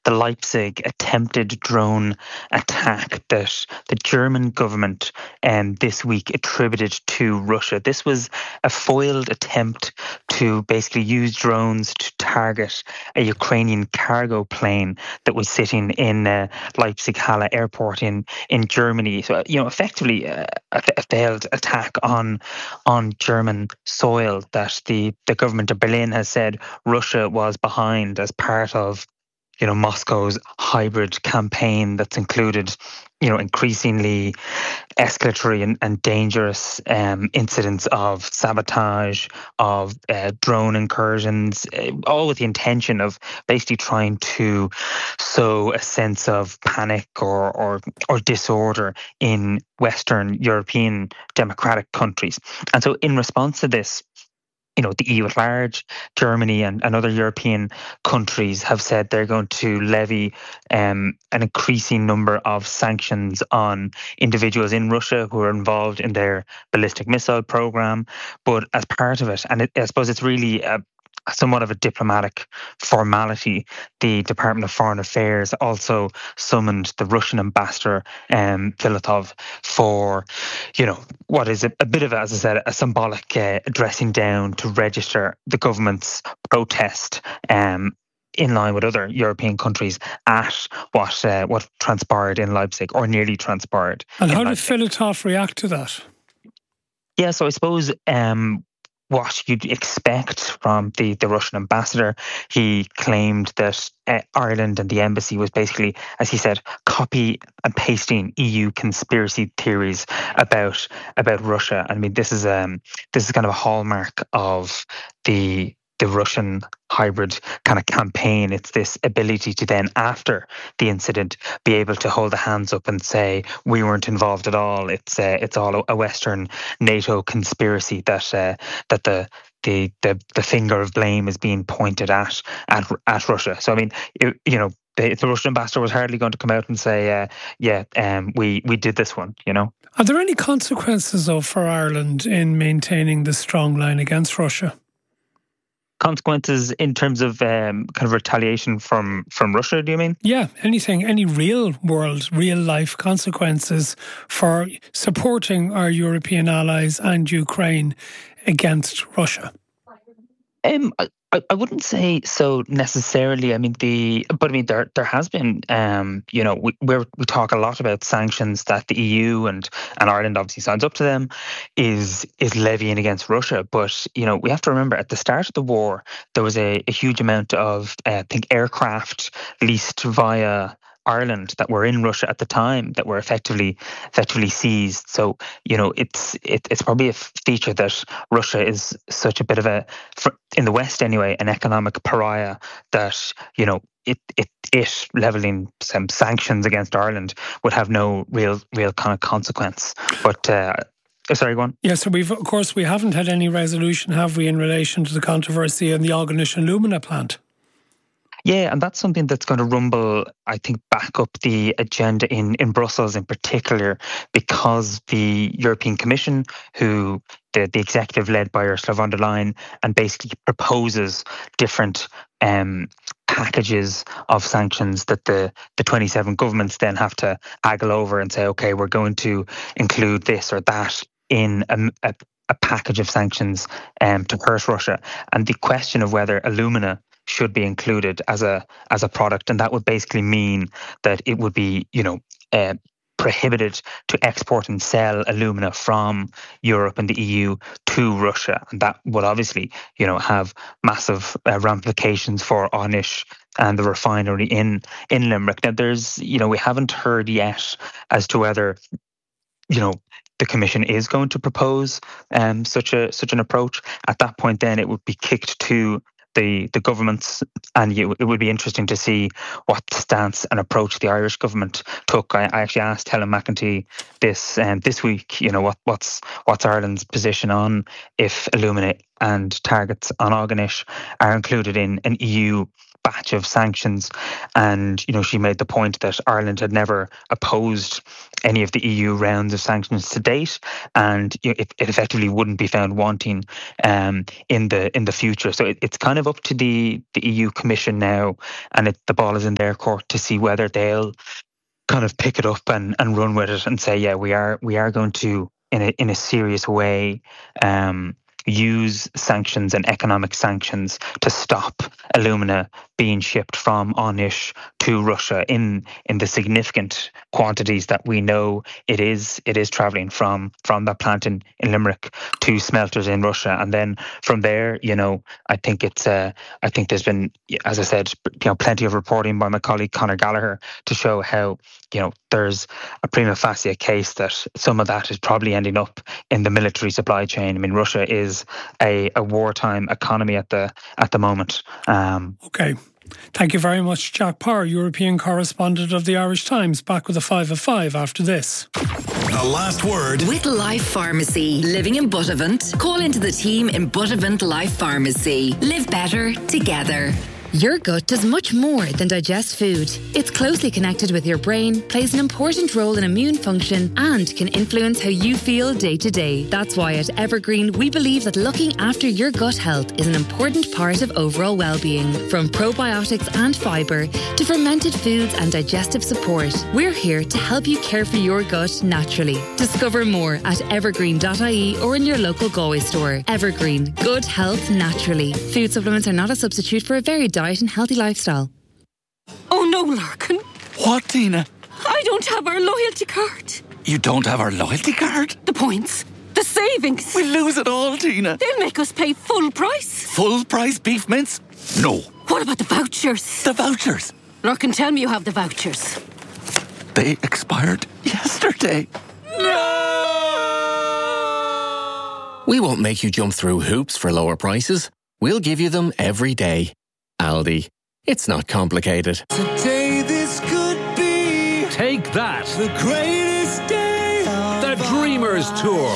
the Leipzig attempted drone attack that the German government this week attributed to Russia. This was a foiled attempt to basically use drones to target a Ukrainian cargo plane that was sitting in Leipzig Halle airport in Germany. So, effectively a failed attack on German soil that the government of Berlin has said Russia was behind as part of Moscow's hybrid campaign that's included increasingly escalatory and dangerous incidents of sabotage, of drone incursions, all with the intention of basically trying to sow a sense of panic or disorder in Western European democratic countries. And so in response to this, the EU at large, Germany and other European countries have said they're going to levy an increasing number of sanctions on individuals in Russia who are involved in their ballistic missile program. But as part of it, and I suppose it's really somewhat of a diplomatic formality, the Department of Foreign Affairs also summoned the Russian ambassador, Filatov, for, what is a bit of, as I said, a symbolic dressing down to register the government's protest in line with other European countries at what transpired in Leipzig, or nearly transpired. And how did Filatov react to that? Yeah, so I suppose what you'd expect from the Russian ambassador. He claimed that Ireland and the embassy was basically, as he said, copy and pasting EU conspiracy theories about Russia. I mean, this is kind of a hallmark of the Russian hybrid kind of campaign. It's this ability to then, after the incident, be able to hold the hands up and say we weren't involved at all. It's all a Western NATO conspiracy that the finger of blame is being pointed at Russia. So I mean, the Russian ambassador was hardly going to come out and say, we did this one. Are there any consequences though for Ireland in maintaining the strong line against Russia? Consequences in terms of kind of retaliation from Russia, do you mean? Yeah, anything, any real world, real life consequences for supporting our European allies and Ukraine against Russia? I wouldn't say so necessarily. I mean, there has been, we talk a lot about sanctions that the EU and Ireland obviously signs up to them, is levying against Russia. But, we have to remember at the start of the war, there was a huge amount of, I think, aircraft leased via Ireland that were in Russia at the time that were effectively seized. So it's probably a feature that Russia is such a bit of in the West anyway, an economic pariah that it leveling some sanctions against Ireland would have no real kind of consequence. But sorry, go on. Yeah, so we haven't had any resolution, have we, in relation to the controversy in the Aughinish Alumina plant? Yeah, and that's something that's going to rumble, I think, back up the agenda in Brussels in particular, because the European Commission, who the executive led by Ursula von der Leyen, and basically proposes different packages of sanctions that the 27 governments then have to haggle over and say, okay, we're going to include this or that in a package of sanctions to hurt Russia. And the question of whether alumina should be included as a product, and that would basically mean that it would be prohibited to export and sell alumina from Europe and the EU to Russia, and that would obviously have massive ramifications for Aughinish and the refinery in Limerick. Now we haven't heard yet as to whether the Commission is going to propose such an approach. At that point, then it would be kicked to the governments, and it would be interesting to see what stance and approach the Irish government took. I actually asked Helen McEntee this week, what's Ireland's position on if alumina and targets on Aughinish are included in an EU batch of sanctions. And she made the point that Ireland had never opposed any of the EU rounds of sanctions to date, and it effectively wouldn't be found wanting in the future. So it's kind of up to the EU Commission now, and the ball is in their court to see whether they'll kind of pick it up and run with it and say, yeah, we are going to in a serious way use sanctions and economic sanctions to stop alumina being shipped from Onish to Russia in the significant quantities that we know it is travelling from that plant in Limerick to smelters in Russia. And then from there, I think there's been, as I said, plenty of reporting by my colleague Conor Gallagher to show how there's a prima facie case that some of that is probably ending up in the military supply chain. I mean, Russia is a wartime economy at the moment. Okay. Thank you very much, Jack Parr, European correspondent of the Irish Times. Back with a 5 of 5 after this. The last word with Life Pharmacy. Living in Buttevant? Call into the team in Buttevant Life Pharmacy. Live better together. Your gut does much more than digest food. It's closely connected with your brain, plays an important role in immune function, and can influence how you feel day to day. That's why at Evergreen, we believe that looking after your gut health is an important part of overall well-being. From probiotics and fibre to fermented foods and digestive support, we're here to help you care for your gut naturally. Discover more at evergreen.ie or in your local Galway store. Evergreen, good health naturally. Food supplements are not a substitute for a varied diet and healthy lifestyle. Oh no, Larkin. What, Tina? I don't have our loyalty card. You don't have our loyalty card? The points. The savings. We'll lose it all, Tina. They'll make us pay full price. Full price beef mince? No. What about the vouchers? The vouchers? Larkin, tell me you have the vouchers. They expired yesterday. No! We won't make you jump through hoops for lower prices. We'll give you them every day. Aldi. It's not complicated. Today this could be Take That, the greatest day of the Dreamers Tour.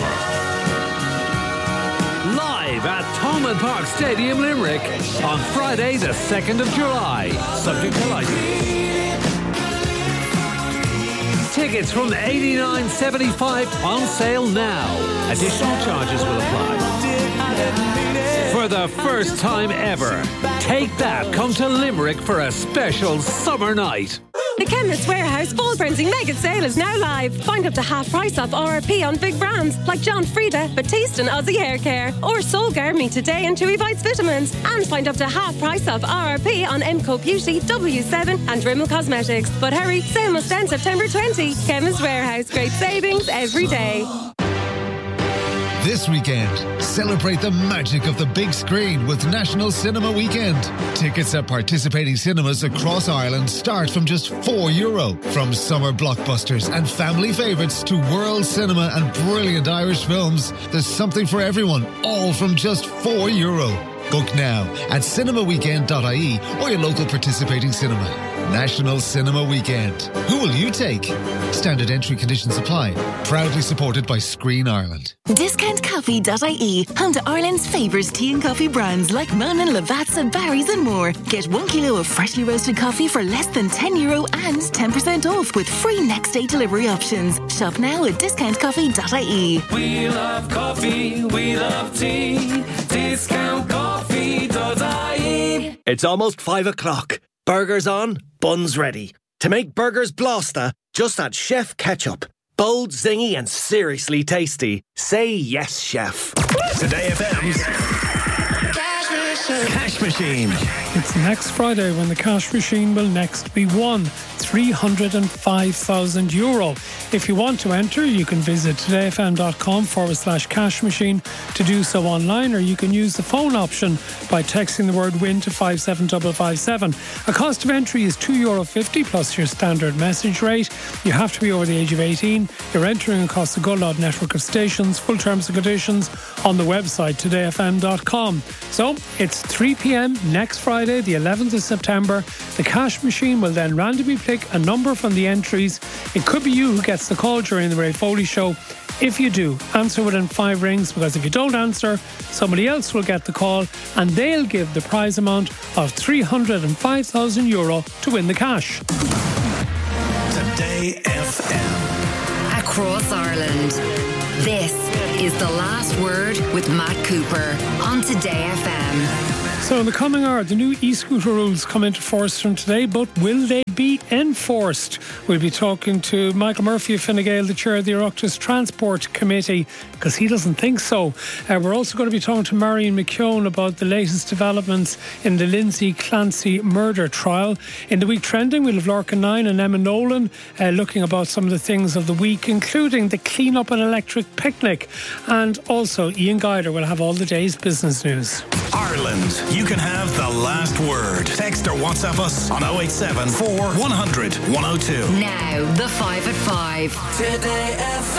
Live at Thomond Park Stadium, Limerick on Friday the 2nd of July. Subject to license. Tickets from $89.75 on sale now. Additional charges will apply. For the first time ever, Take That come to Limerick for a special summer night. The Chemist Warehouse Fall Frenzy Mega Sale is now live. Find up to half price off RRP on big brands like John Frieda, Batiste and Aussie Hair Care, or Solgar Me Today and Chewy Bites Vitamins. And find up to half price off RRP on MCO Beauty, W7 and Rimmel Cosmetics. But hurry, sale must end September 20. Chemist Warehouse, great savings every day. This weekend, celebrate the magic of the big screen with National Cinema Weekend. Tickets at participating cinemas across Ireland start from just €4. From summer blockbusters and family favourites to world cinema and brilliant Irish films, there's something for everyone, all from just €4. Book now at cinemaweekend.ie or your local participating cinema. National Cinema Weekend. Who will you take? Standard entry conditions apply. Proudly supported by Screen Ireland. Discountcoffee.ie, home to Ireland's favourite tea and coffee brands like Monin, Lavazza, Barry's and more. Get 1 kilo of freshly roasted coffee for less than €10 and 10% off with free next day delivery options. Shop now at discountcoffee.ie. We love coffee, we love tea. Discountcoffee.ie. It's almost 5 o'clock. Burgers on, buns ready. To make burgers Blosta, just add Chef Ketchup. Bold, zingy and seriously tasty. Say yes, chef. Today FM's Cash Machine. It's next Friday when the cash machine will next be won. €305,000. If you want to enter, you can visit todayfm.com/cash machine to do so online, or you can use the phone option by texting the word WIN to 57557. A cost of entry is €2.50 plus your standard message rate. You have to be over the age of 18. You're entering across the Gullod network of stations. Full terms and conditions on the website todayfm.com. So it's 3 p.m. next Friday, the 11th of September. The cash machine will then randomly pick a number from the entries. It could be you who gets the call during the Ray Foley show. If you do, answer within 5 rings, because if you don't answer, somebody else will get the call and they'll give the prize amount of €305,000 to win the cash. Today FM. across Ireland. This is The Last Word with Matt Cooper on Today FM. So in the coming hour, the new e-scooter rules come into force from today, but will they be enforced? We'll be talking to Michael Murphy of Fine Gael, the chair of the Oireachtas Transport Committee, because he doesn't think so. We're also going to be talking to Marion McKeown about the latest developments in the Lindsay Clancy murder trial. In the week trending, we'll have Lorcan 9 and Emma Nolan looking about some of the things of the week, including the Clean Up an Electric Picnic. And also, Ian Guider will have all the day's business news. Ireland, you can have the last word. Text or WhatsApp us on 087 4100 102. Now, the 5 at 5. Today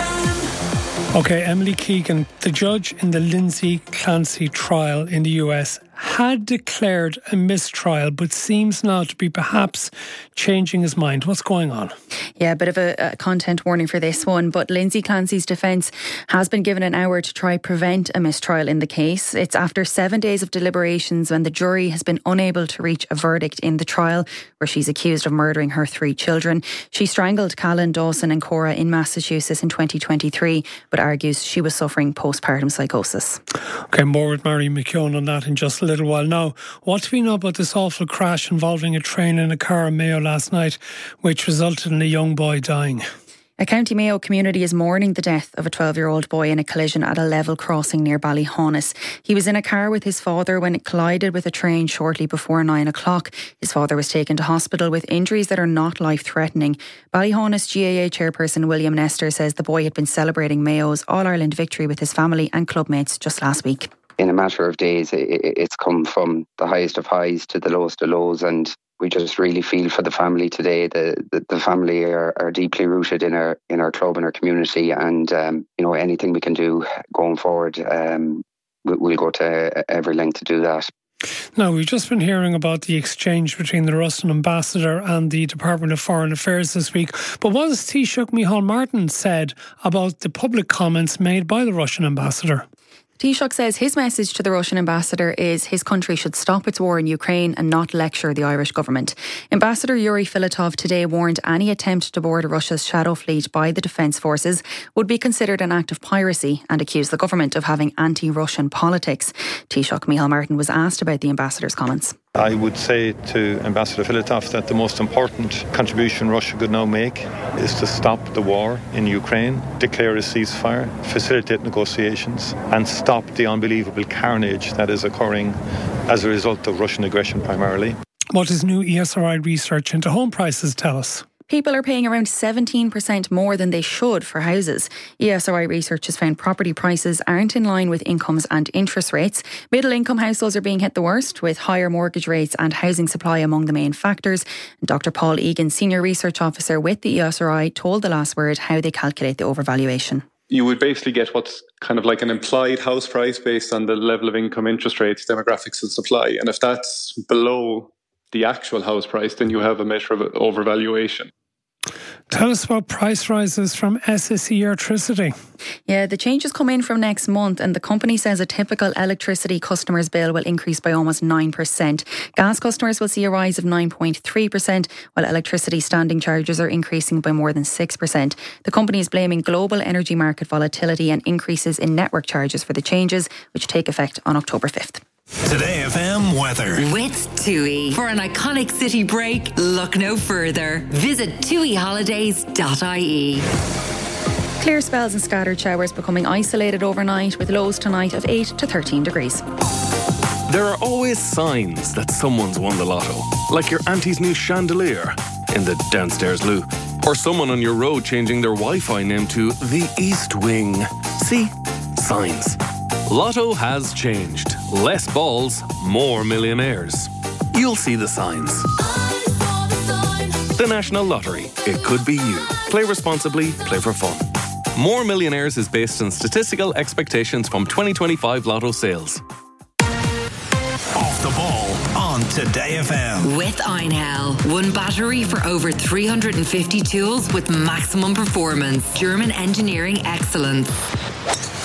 FM. OK, Emily Keegan, the judge in the Lindsay Clancy trial in the US, had declared a mistrial but seems now to be perhaps changing his mind. What's going on? Yeah, a bit of a content warning for this one, but Lindsay Clancy's defence has been given an hour to try prevent a mistrial in the case. It's after 7 days of deliberations when the jury has been unable to reach a verdict in the trial where she's accused of murdering her 3 children. She strangled Callan, Dawson and Cora in Massachusetts in 2023, but argues she was suffering postpartum psychosis. OK, more with Marion McKeown on that in just a little while. Now, what do we know about this awful crash involving a train and a car in Mayo last night, which resulted in a young boy dying? A County Mayo community is mourning the death of a 12-year-old boy in a collision at a level crossing near Ballyhonus. He was in a car with his father when it collided with a train shortly before 9 o'clock. His father was taken to hospital with injuries that are not life-threatening. Ballyhonus GAA chairperson William Nestor says the boy had been celebrating Mayo's All-Ireland victory with his family and clubmates just last week. In a matter of days, it's come from the highest of highs to the lowest of lows, and we just really feel for the family today. The family are deeply rooted in our club and our community, and anything we can do going forward, we'll go to every length to do that. Now, we've just been hearing about the exchange between the Russian ambassador and the Department of Foreign Affairs this week. But what has Taoiseach Micheál Martin said about the public comments made by the Russian ambassador? Taoiseach says his message to the Russian ambassador is his country should stop its war in Ukraine and not lecture the Irish government. Ambassador Yuri Filatov today warned any attempt to board Russia's shadow fleet by the defence forces would be considered an act of piracy and accused the government of having anti-Russian politics. Taoiseach Micheál Martin was asked about the ambassador's comments. I would say to Ambassador Filatov that the most important contribution Russia could now make is to stop the war in Ukraine, declare a ceasefire, facilitate negotiations, and stop the unbelievable carnage that is occurring as a result of Russian aggression primarily. What does new ESRI research into home prices tell us? People are paying around 17% more than they should for houses. ESRI research has found property prices aren't in line with incomes and interest rates. Middle income households are being hit the worst, with higher mortgage rates and housing supply among the main factors. And Dr. Paul Egan, Senior Research Officer with the ESRI, told The Last Word how they calculate the overvaluation. You would basically get what's kind of like an implied house price based on the level of income, interest rates, demographics and supply. And if that's below the actual house price, then you have a measure of overvaluation. Tell us about price rises from SSE Electricity. Yeah, the changes come in from next month, and the company says a typical electricity customer's bill will increase by almost 9%. Gas customers will see a rise of 9.3%, while electricity standing charges are increasing by more than 6%. The company is blaming global energy market volatility and increases in network charges for the changes, which take effect on October 5th. Today FM weather. With TUI. For an iconic city break, look no further. Visit tuiholidays.ie. Clear spells and scattered showers becoming isolated overnight, with lows tonight of 8 to 13 degrees. There are always signs that someone's won the lotto, like your auntie's new chandelier in the downstairs loo, or someone on your road changing their Wi-Fi name to the East Wing. See? Signs. Lotto has changed. Less balls, more millionaires. You'll see the signs. The National Lottery. It could be you. Play responsibly, play for fun. More Millionaires is based on statistical expectations from 2025 Lotto sales. Off the ball on Today FM. With Einhell. One battery for over 350 tools with maximum performance. German engineering excellence.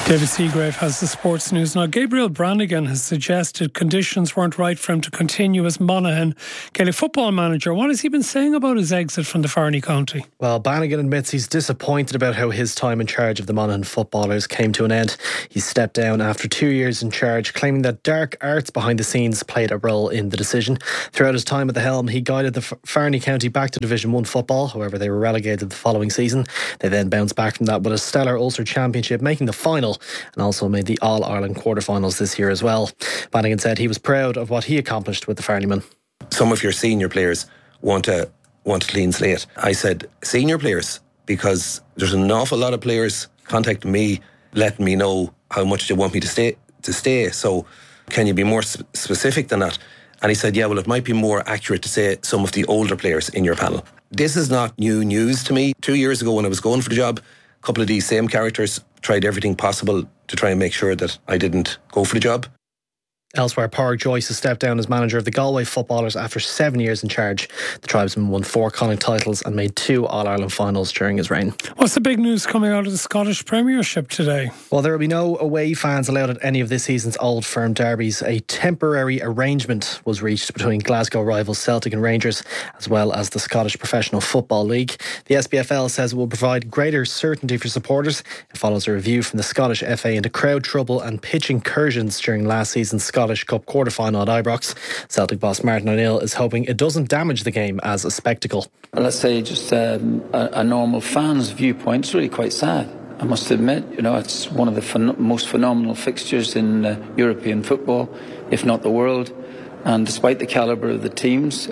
David Seagrave has the sports news. Now, Gabriel Brannigan has suggested conditions weren't right for him to continue as Monaghan Gaelic football manager. What has he been saying about his exit from the Farney County? Well, Brannigan admits he's disappointed about how his time in charge of the Monaghan footballers came to an end. He stepped down after 2 years in charge, claiming that dark arts behind the scenes played a role in the decision. Throughout his time at the helm, he guided the Farney County back to Division 1 football. However, they were relegated the following season. They then bounced back from that with a stellar Ulster Championship, making the final, and also made the All-Ireland quarterfinals this year as well. Brannigan said he was proud of what he accomplished with the Farneymen. Some of your senior players want a clean slate. I said senior players because there's an awful lot of players contacting me, letting me know how much they want me to stay. So can you be more specific than that? And he said, yeah, well, it might be more accurate to say some of the older players in your panel. This is not new news to me. 2 years ago when I was going for the job, a couple of these same characters tried everything possible to try and make sure that I didn't go for the job. Elsewhere, Pádraig Joyce has stepped down as manager of the Galway footballers after 7 years in charge. The tribesman won 4 Connacht titles and made 2 All-Ireland finals during his reign. What's the big news coming out of the Scottish Premiership today? Well, there will be no away fans allowed at any of this season's Old Firm derbies. A temporary arrangement was reached between Glasgow rivals Celtic and Rangers, as well as the Scottish Professional Football League. The SPFL says it will provide greater certainty for supporters. It follows a review from the Scottish FA into crowd trouble and pitch incursions during last season's Scottish Cup quarter-final at Ibrox. Celtic boss Martin O'Neill is hoping it doesn't damage the game as a spectacle. Well, let's say just a normal fan's viewpoint, it's really quite sad. I must admit, it's one of the most phenomenal fixtures in European football, if not the world. And despite the calibre of the teams,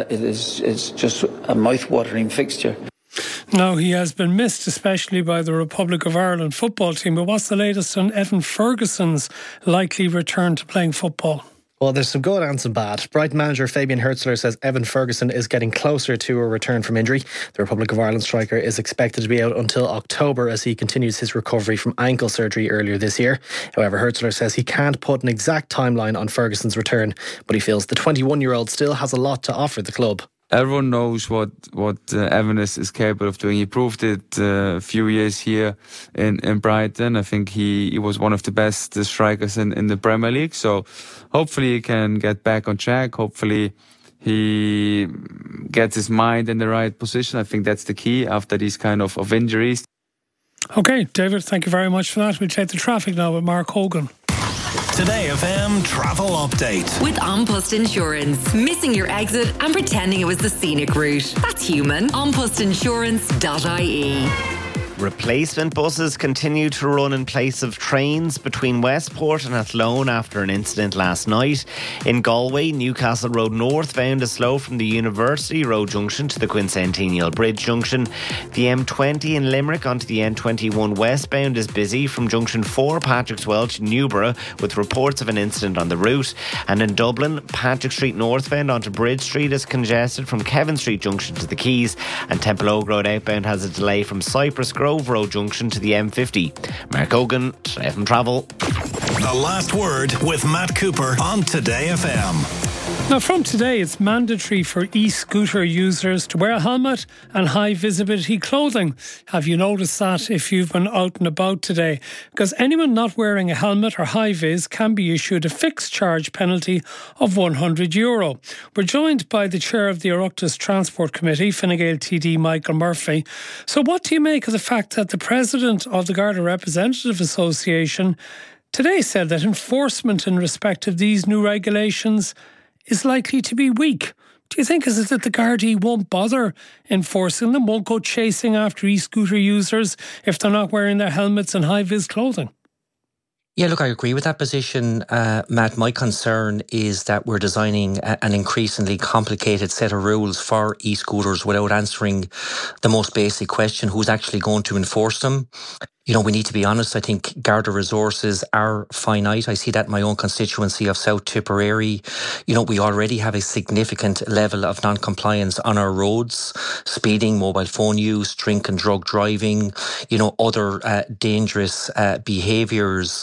it's just a mouth-watering fixture. Now, he has been missed, especially by the Republic of Ireland football team. But what's the latest on Evan Ferguson's likely return to playing football? Well, there's some good and some bad. Brighton manager Fabian Hertzler says Evan Ferguson is getting closer to a return from injury. The Republic of Ireland striker is expected to be out until October as he continues his recovery from ankle surgery earlier this year. However, Hertzler says he can't put an exact timeline on Ferguson's return, but he feels the 21-year-old still has a lot to offer the club. Everyone knows what Evan is capable of doing. He proved it a few years here in Brighton. I think he was one of the best strikers in the Premier League. So hopefully he can get back on track. Hopefully he gets his mind in the right position. I think that's the key after these kind of injuries. OK, David, thank you very much for that. We'll check the traffic now with Mark Hogan. Today FM travel update. With An Post Insurance. Missing your exit and pretending it was the scenic route. That's human. Anpostinsurance.ie. Replacement buses continue to run in place of trains between Westport and Athlone after an incident last night. In Galway, Newcastle Road northbound is slow from the University Road junction to the Quincentennial Bridge junction. The M20 in Limerick onto the N21 westbound is busy from junction 4 Patrickswell to Newborough with reports of an incident on the route. And in Dublin, Patrick Street northbound onto Bridge Street is congested from Kevin Street junction to the Quays, and Temple Oak Road outbound has a delay from Cypress Grove Road junction to the M50. Mark Hogan, FM Travel. The last word with Matt Cooper on Today FM. Now, from today, it's mandatory for e-scooter users to wear a helmet and high visibility clothing. Have you noticed that if you've been out and about today? Because anyone not wearing a helmet or high vis can be issued a fixed charge penalty of €100. We're joined by the chair of the Oireachtas Transport Committee, Fine Gael TD Michael Murphy. So what do you make of the fact that the president of the Garda Representative Association today said that enforcement in respect of these new regulations is likely to be weak? Do you think is it that the Gardaí won't bother enforcing them, won't go chasing after e-scooter users if they're not wearing their helmets and high-vis clothing? Yeah, look, I agree with that position, Matt. My concern is that we're designing an increasingly complicated set of rules for e-scooters without answering the most basic question: who's actually going to enforce them? We need to be honest. I think Garda resources are finite. I see that in my own constituency of South Tipperary. We already have a significant level of non-compliance on our roads: speeding, mobile phone use, drink and drug driving, other dangerous behaviours.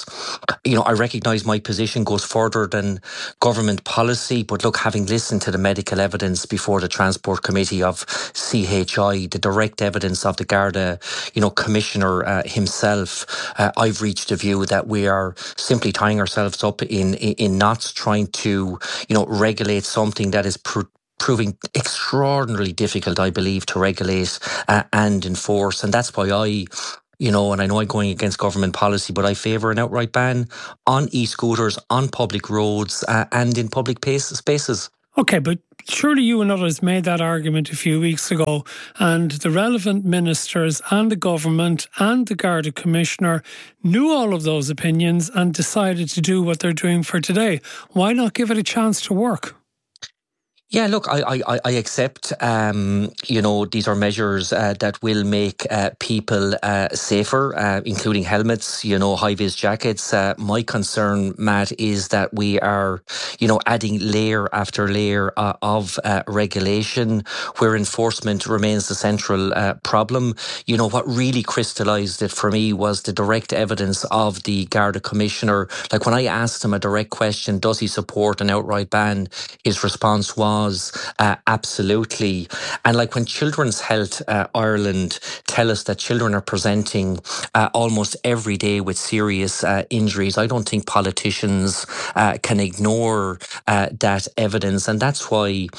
I recognise my position goes further than government policy, but look, having listened to the medical evidence before the Transport Committee of CHI, the direct evidence of the Garda, Commissioner himself, itself, I've reached a view that we are simply tying ourselves up in knots, trying to, regulate something that is proving extraordinarily difficult, I believe, to regulate and enforce. And that's why and I know I'm going against government policy, but I favour an outright ban on e-scooters, on public roads and in public spaces. Okay, but surely you and others made that argument a few weeks ago, and the relevant ministers and the government and the Garda Commissioner knew all of those opinions and decided to do what they're doing for today. Why not give it a chance to work? Yeah, look, I accept, these are measures that will make people safer, including helmets, high-vis jackets. My concern, Matt, is that we are, adding layer after layer of regulation where enforcement remains the central problem. What really crystallised it for me was the direct evidence of the Garda Commissioner. Like when I asked him a direct question, does he support an outright ban? His response was absolutely. And like when Children's Health Ireland tell us that children are presenting almost every day with serious injuries, I don't think politicians can ignore that evidence. And that's why,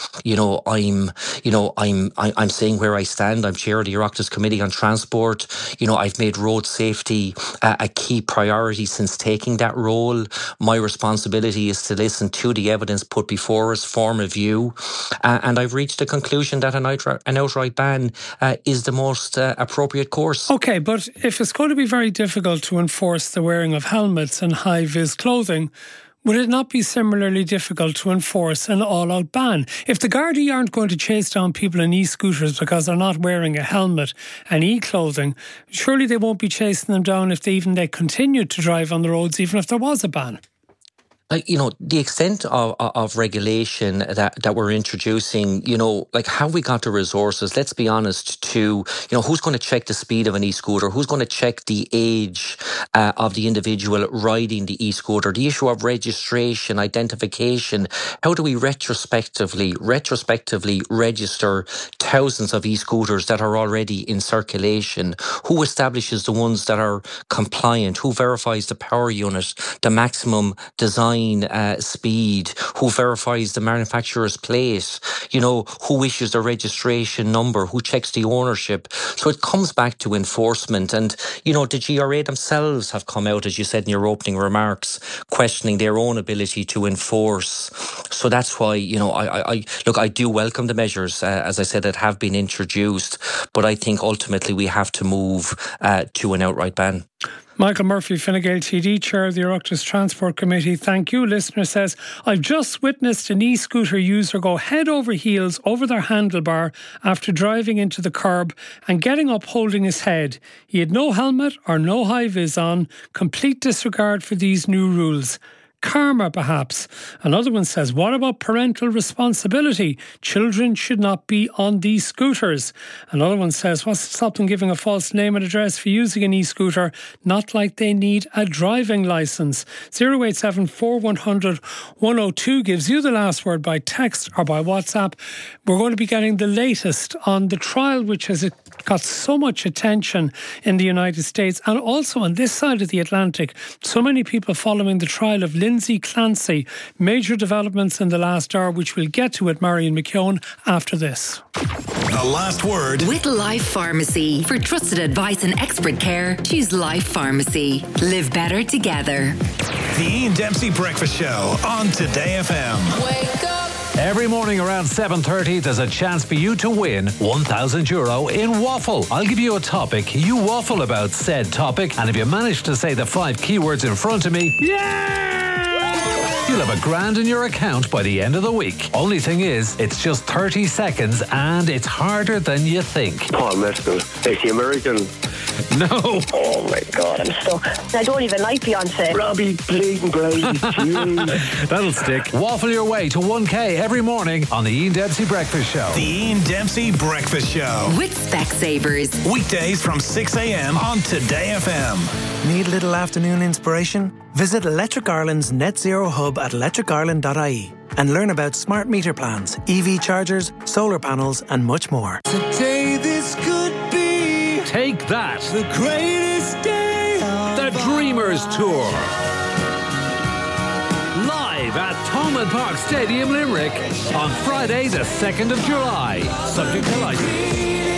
I'm saying where I stand. I'm chair of the Oireachtas Committee on Transport. I've made road safety a key priority since taking that role. My responsibility is to listen to the evidence put before us, form a view, and I've reached a conclusion that an outright ban is the most appropriate course. Okay, but if it's going to be very difficult to enforce the wearing of helmets and high-vis clothing, would it not be similarly difficult to enforce an all-out ban? If the Gardaí aren't going to chase down people in e-scooters because they're not wearing a helmet and e-clothing, surely they won't be chasing them down if they continued to drive on the roads, even if there was a ban. The extent of regulation that we're introducing, how we got the resources, let's be honest, to, who's going to check the speed of an e-scooter? Who's going to check the age of the individual riding the e-scooter? The issue of registration, identification. How do we retrospectively register thousands of e-scooters that are already in circulation? Who establishes the ones that are compliant? Who verifies the power unit, the maximum design speed? Who verifies the manufacturer's plate? Who issues the registration number? Who checks the ownership? So it comes back to enforcement. And, the GRA themselves have come out, as you said in your opening remarks, questioning their own ability to enforce. So that's why, I do welcome the measures, as I said, that have been introduced. But I think ultimately we have to move to an outright ban. Michael Murphy, Fine Gael TD, Chair of the Oireachtas Transport Committee. Thank you. Listener says, I've just witnessed an e-scooter user go head over heels over their handlebar after driving into the curb and getting up holding his head. He had no helmet or no high-vis on. Complete disregard for these new rules. Karma, perhaps. Another one says, what about parental responsibility? Children should not be on these scooters. Another one says, what's to stop them giving a false name and address for using an e-scooter? Not like they need a driving licence. 087 4100 102 gives you the last word by text or by WhatsApp. We're going to be getting the latest on the trial which has got so much attention in the United States and also on this side of the Atlantic. So many people following the trial of Lindsay Clancy. Major developments in the last hour, which we'll get to with Marion McKeown after this. The last word with Life Pharmacy. For trusted advice and expert care, choose Life Pharmacy. Live better together. The Ian Dempsey Breakfast Show on Today FM. Wake up. Every morning around 7:30, there's a chance for you to win €1,000 in Waffle. I'll give you a topic. You waffle about said topic, and if you manage to say the 5 keywords in front of me, you'll have £1,000 in your account by the end of the week. Only thing is, it's just 30 seconds and it's harder than you think. Paul Mescal. Is he American? No. Oh my God, I'm stuck. I don't even like Beyonce. Robbie bleeding Gray. That'll stick. Waffle your way to 1K every morning on the Ian Dempsey Breakfast Show. The Ian Dempsey Breakfast Show. With Specsavers. Weekdays from 6 a.m. on Today FM. Need a little afternoon inspiration? Visit Electric Ireland's Net Zero Hub at electricireland.ie and learn about smart meter plans, EV chargers, solar panels and much more. Today this could be Take that. the greatest day Dreamers Tour. Live at Thomond Park Stadium, Limerick on Friday the 2nd of July. Subject to license.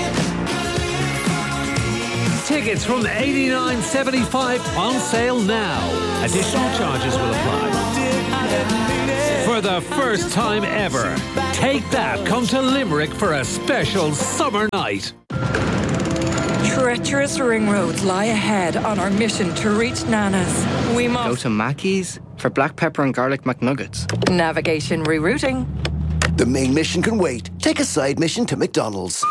Tickets from $89.75 on sale now. Additional charges will apply. For the first time ever, Take That come to Limerick for a special summer night. Treacherous ring roads lie ahead on our mission to reach Nana's. We must go to Mackey's for black pepper and garlic McNuggets. Navigation rerouting. The main mission can wait. Take a side mission to McDonald's.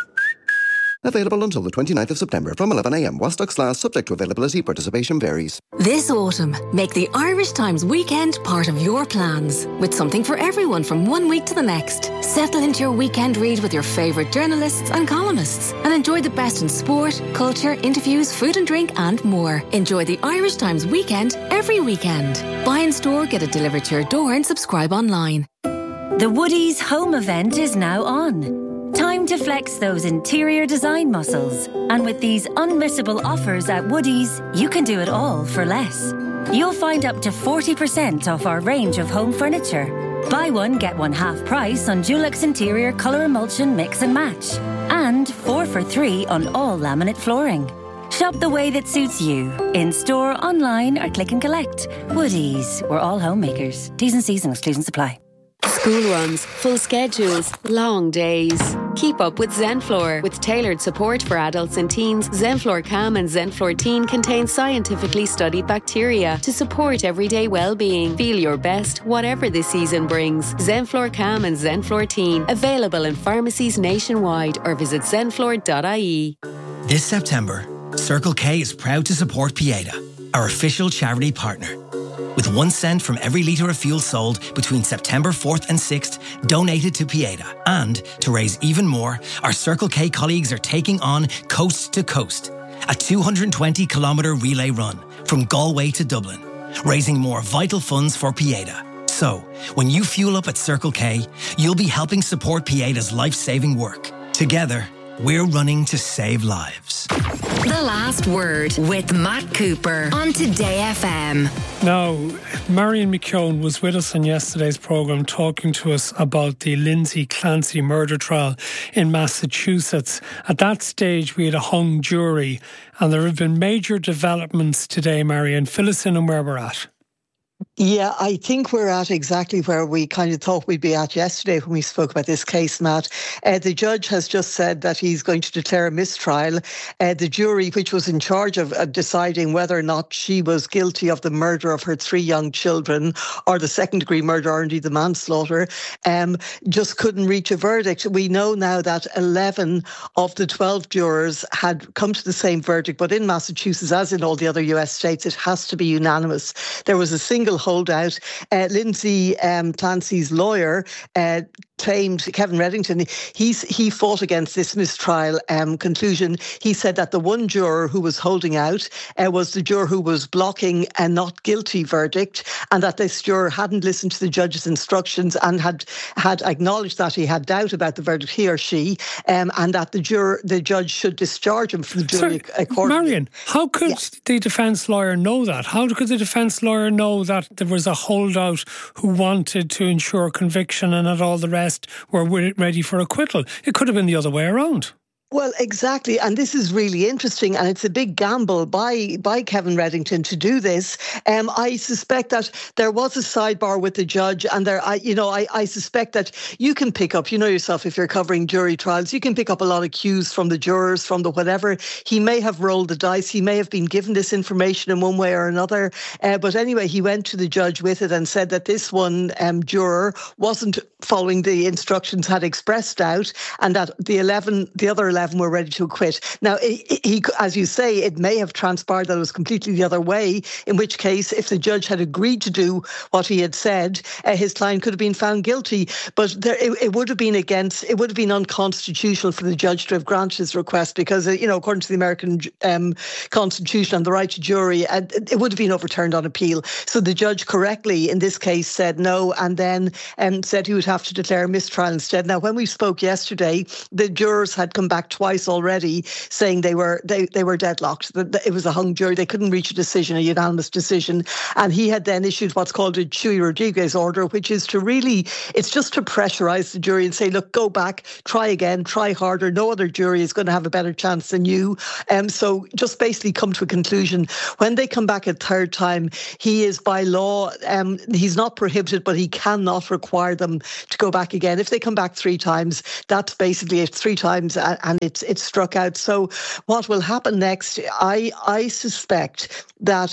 Available until the 29th of September from 11 a.m. while stocks last, subject to availability. Participation varies. This autumn, make the Irish Times weekend part of your plans. With something for everyone from one week to the next. Settle into your weekend read with your favourite journalists and columnists. And enjoy the best in sport, culture, interviews, food and drink and more. Enjoy the Irish Times weekend every weekend. Buy in store, get it delivered to your door and subscribe online. The Woodies home event is now on. Time to flex those interior design muscles. And with these unmissable offers at Woodies, you can do it all for less. You'll find up to 40% off our range of home furniture. Buy one, get one half price on Dulux Interior Colour Emulsion Mix and Match. And 4 for 3 on all laminate flooring. Shop the way that suits you. In store, online or click and collect. Woodies, we're all homemakers. T's and C's and exclusions apply. School runs, full schedules, long days. Keep up with Zenflor. With tailored support for adults and teens, Zenflor Calm and Zenflor Teen contain scientifically studied bacteria to support everyday well-being. Feel your best, whatever the season brings. Zenflor Calm and Zenflor Teen. Available in pharmacies nationwide or visit zenflor.ie. This September, Circle K is proud to support Pieta, our official charity partner. With 1 cent from every litre of fuel sold between September 4th and 6th donated to Pieta. And to raise even more, our Circle K colleagues are taking on Coast to Coast, a 220-kilometre relay run from Galway to Dublin, raising more vital funds for Pieta. So, when you fuel up at Circle K, you'll be helping support Pieta's life-saving work. Together, we're running to save lives. The Last Word with Matt Cooper on Today FM. Now, Marion McKeown was with us on yesterday's programme talking to us about the Lindsay Clancy murder trial in Massachusetts. At that stage, we had a hung jury, and there have been major developments today, Marion. Fill us in on where we're at. Yeah, I think we're at exactly where we kind of thought we'd be at yesterday when we spoke about this case, Matt. The judge has just said that he's going to declare a mistrial. The jury, which was in charge of deciding whether or not she was guilty of the murder of her 3 young children or the second-degree murder or indeed the manslaughter, just couldn't reach a verdict. We know now that 11 of the 12 jurors had come to the same verdict, but in Massachusetts, as in all the other US states, it has to be unanimous. There was a single holdout. Lindsay Clancy's lawyer claimed, Kevin Reddington, he fought against this mistrial conclusion. He said that the one juror who was holding out was the juror who was blocking a not guilty verdict, and that this juror hadn't listened to the judge's instructions and had acknowledged that he had doubt about the verdict, he or she, and that the judge should discharge him from the jury accordingly. Marion, how could the defence lawyer know that? How could the defence lawyer know that there was a holdout who wanted to ensure conviction and that all the rest were ready for acquittal? It could have been the other way around. Well, exactly. And this is really interesting. And it's a big gamble by Kevin Reddington to do this. I suspect that there was a sidebar with the judge, and I suspect that you can pick up, yourself, if you're covering jury trials, you can pick up a lot of cues from the jurors, from the whatever. He may have rolled the dice. He may have been given this information in one way or another. But anyway, he went to the judge with it and said that this one juror wasn't following the instructions, had expressed doubt, and that the other 11 were ready to acquit. Now, he, as you say, it may have transpired that it was completely the other way, in which case, if the judge had agreed to do what he had said, his client could have been found guilty. But it would have been unconstitutional for the judge to have granted his request because, according to the American Constitution and the right to jury, it would have been overturned on appeal. So the judge correctly, in this case, said no, and then said he would have to declare a mistrial instead. Now, when we spoke yesterday, the jurors had come back twice already, saying they were deadlocked. It was a hung jury. They couldn't reach a decision, a unanimous decision. And he had then issued what's called a Chuy Rodriguez order, which is it's just to pressurise the jury and say, look, go back, try again, try harder. No other jury is going to have a better chance than you. So just basically come to a conclusion. When they come back a third time, he is by law, he's not prohibited, but he cannot require them to go back again. If they come back 3 times, that's basically it, 3 times, and it's struck out. So what will happen next, I suspect that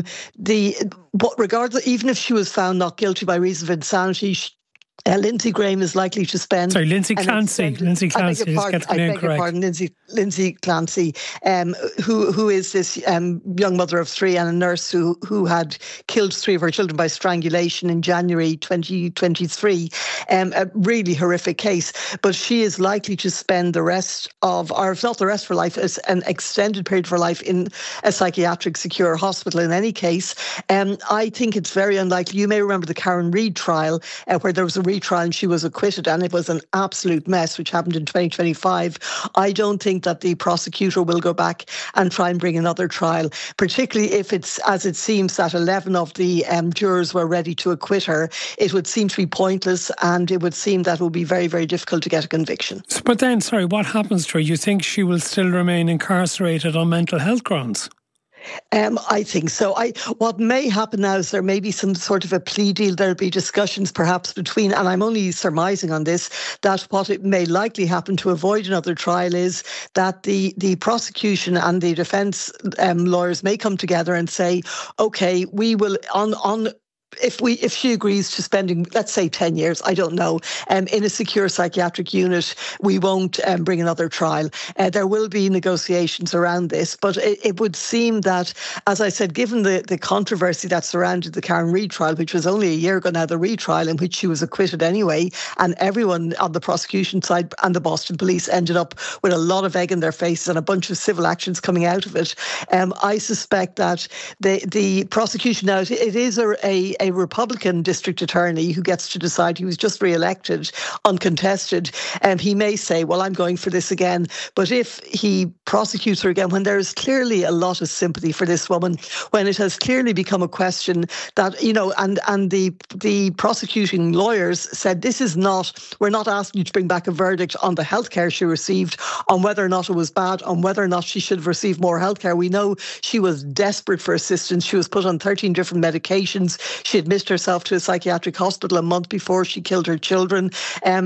regardless, even if she was found not guilty by reason of insanity, Lindsay Graham is likely to spend... Sorry, Lindsay Clancy. Lindsay Clancy. I beg your pardon, Lindsay Clancy, who is this young mother of 3 and a nurse who had killed 3 of her children by strangulation in January 2023. A really horrific case. But she is likely to spend the rest of, or if not the rest of her life, an extended period of her life in a psychiatric secure hospital in any case. I think it's very unlikely. You may remember the Karen Reid trial, where there was a retrial and she was acquitted, and it was an absolute mess, which happened in 2025. I don't think that the prosecutor will go back and try and bring another trial, particularly if it's, as it seems, that 11 of the jurors were ready to acquit her. It would seem to be pointless, and it would seem that it would be very, very difficult to get a conviction. But then, sorry, what happens to her? You think she will still remain incarcerated on mental health grounds? I think so. What may happen now is there may be some sort of a plea deal. There'll be discussions perhaps between, and I'm only surmising on this, that what it may likely happen to avoid another trial is that the prosecution and the defence lawyers may come together and say, OK, we will, if she agrees to spending, let's say, 10 years, I don't know, in a secure psychiatric unit, we won't bring another trial. There will be negotiations around this, but it would seem that, as I said, given the controversy that surrounded the Karen Reid trial, which was only a year ago now, the retrial in which she was acquitted anyway, and everyone on the prosecution side and the Boston police ended up with a lot of egg in their faces and a bunch of civil actions coming out of it. I suspect that the prosecution now, it is a Republican district attorney who gets to decide. He was just re-elected, uncontested, and he may say, well, I'm going for this again. But if he prosecutes her again, when there is clearly a lot of sympathy for this woman, when it has clearly become a question that, and the prosecuting lawyers said, this is not, we're not asking you to bring back a verdict on the healthcare she received, on whether or not it was bad, on whether or not she should have received more healthcare. We know she was desperate for assistance. She was put on 13 different medications. She admitted herself to a psychiatric hospital a month before she killed her children. Her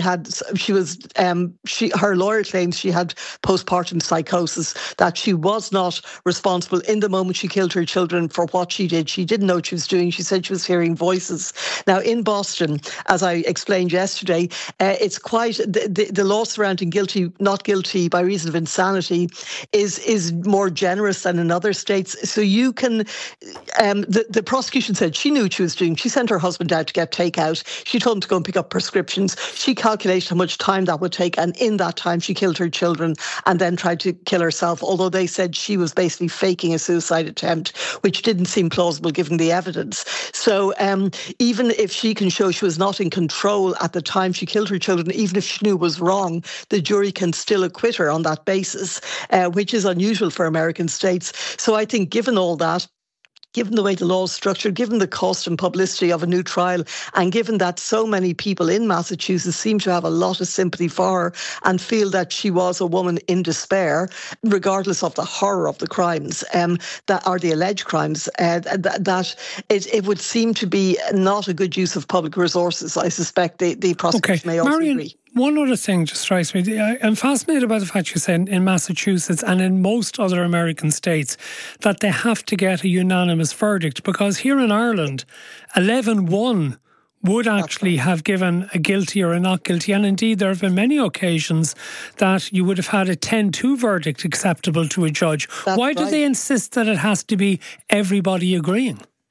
lawyer claims she had postpartum psychosis, that she was not responsible in the moment she killed her children for what she did. She didn't know what she was doing. She said she was hearing voices. Now, in Boston, as I explained yesterday, it's quite, the law surrounding guilty, not guilty by reason of insanity is more generous than in other states. So you can, the prosecution said she knew what she was doing. She sent her husband out to get takeout. She told him to go and pick up prescriptions. She calculated how much time that would take, and in that time she killed her children and then tried to kill herself, although they said she was basically faking a suicide attempt, which didn't seem plausible given the evidence. So even if she can show she was not in control at the time she killed her children, even if she knew it was wrong, the jury can still acquit her on that basis, which is unusual for American states. So I think given all that, given the way the law is structured, given the cost and publicity of a new trial, and given that so many people in Massachusetts seem to have a lot of sympathy for her and feel that she was a woman in despair, regardless of the horror of the crimes that are the alleged crimes, that it would seem to be not a good use of public resources. I suspect the prosecution may also Marion, agree. One other thing just strikes me. I'm fascinated by the fact you said in Massachusetts and in most other American states that they have to get a unanimous verdict, because here in Ireland, 11-1 would actually have given a guilty or a not guilty. And indeed, there have been many occasions that you would have had a 10-2 verdict acceptable to a judge. Why do they insist that it has to be everybody agreeing?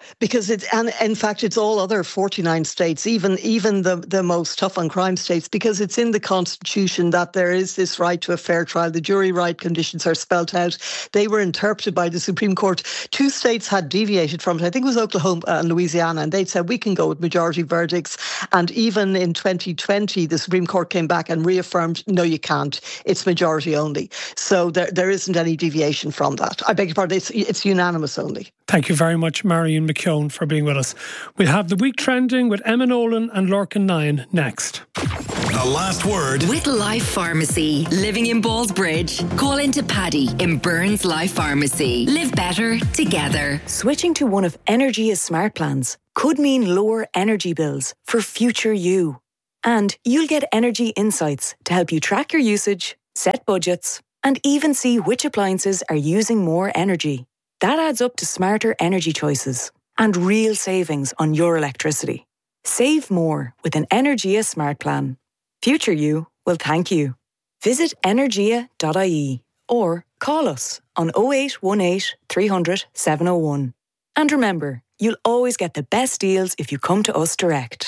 because and in fact, it's all other 49 states, even the most tough on crime states, because it's in the Constitution that there is this right to a fair trial. The jury right conditions are spelt out. They were interpreted by the Supreme Court. 2 states had deviated from it. I think it was Oklahoma and Louisiana, and they'd said we can go with majority verdicts. And even in 2020, the Supreme Court came back and reaffirmed, no, you can't. It's majority only. So there isn't any deviation from that. I beg your pardon, it's unanimous only. Thank you very much, Marion McKeown, for being with us. We'll have the week trending with Emma Nolan and Lorcan 9 next. The last word with Life Pharmacy. Living in Ballsbridge. Call into Paddy in Burns Life Pharmacy. Live better together. Switching to one of Energia's smart plans could mean lower energy bills for future you. And you'll get energy insights to help you track your usage, set budgets, and even see which appliances are using more energy. That adds up to smarter energy choices and real savings on your electricity. Save more with an Energia smart plan. Future you will thank you. Visit energia.ie or call us on 0818 300 701. And remember, you'll always get the best deals if you come to us direct.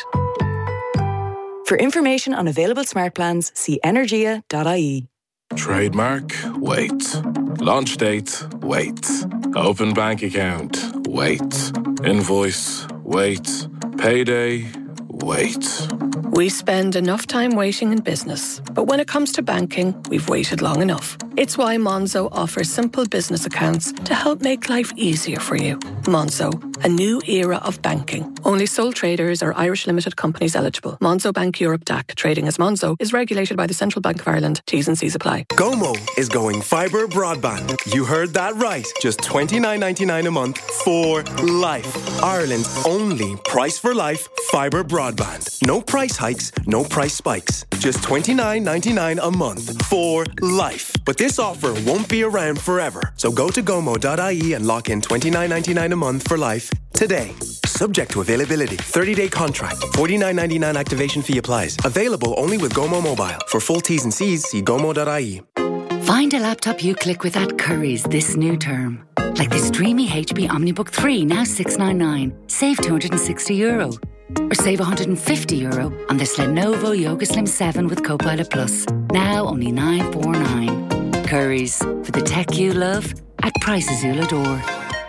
For information on available smart plans, see energia.ie. Trademark, wait. Launch date, wait. Open bank account, wait. Invoice, wait. Payday, wait. We spend enough time waiting in business, but when it comes to banking, we've waited long enough. It's why Monzo offers simple business accounts to help make life easier for you. Monzo, a new era of banking. Only sole traders or Irish limited companies eligible. Monzo Bank Europe DAC, trading as Monzo, is regulated by the Central Bank of Ireland. T's and C's apply. Gomo is going fibre broadband. You heard that right. Just $29.99 a month for life. Ireland's only price for life fibre broadband. No price hikes, no price spikes. Just $29.99 a month for life. But this offer won't be around forever. So go to gomo.ie and lock in $29.99 a month for life today. Subject to availability. 30-day contract. $49.99 activation fee applies. Available only with Gomo Mobile. For full T's and C's, see gomo.ie. Find a laptop you click with at Currys this new term. Like this dreamy HP OmniBook 3, now $699. Save €260. Or save €150 on this Lenovo Yoga Slim 7 with Copilot Plus. Now only $949. Currys, for the tech you love, at prices you'll adore.